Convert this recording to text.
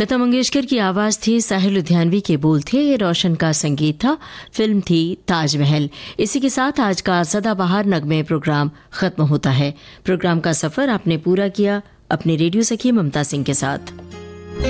लता मंगेशकर की आवाज़ थी, साहिल लुधियानवी के बोल थे, ये रोशन का संगीत था, फिल्म थी ताजमहल। इसी के साथ आज का सदाबहार नगमे प्रोग्राम ख़त्म होता है। प्रोग्राम का सफ़र आपने पूरा किया अपने रेडियो सखी ममता सिंह के साथ।